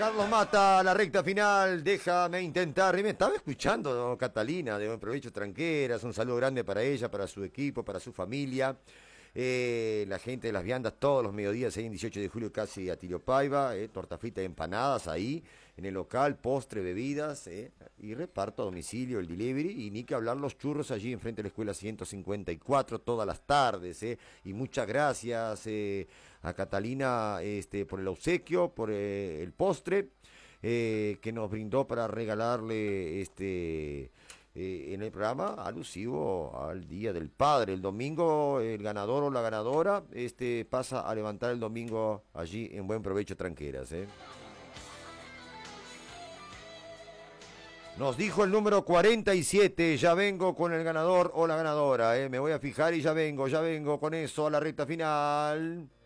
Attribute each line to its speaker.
Speaker 1: Carlos Mata, la recta final, déjame intentar. Y me estaba escuchando, ¿no? Catalina, de Buen Provecho Tranqueras, un saludo grande para ella, para su equipo, para su familia. La gente de las viandas todos los mediodías, ahí en 18 de julio casi a Tirio Paiva, torta frita y empanadas ahí en el local, postre, bebidas, y reparto a domicilio, el delivery, y ni que hablar los churros allí enfrente de la escuela 154 todas las tardes, y muchas gracias a Catalina por el obsequio, por el postre que nos brindó para regalarle en el programa alusivo al Día del Padre. El domingo el ganador o la ganadora pasa a levantar el domingo allí en Buen Provecho Tranqueras. Nos dijo el número 47, ya vengo con el ganador o la ganadora. Me voy a fijar y ya vengo con eso a la recta final.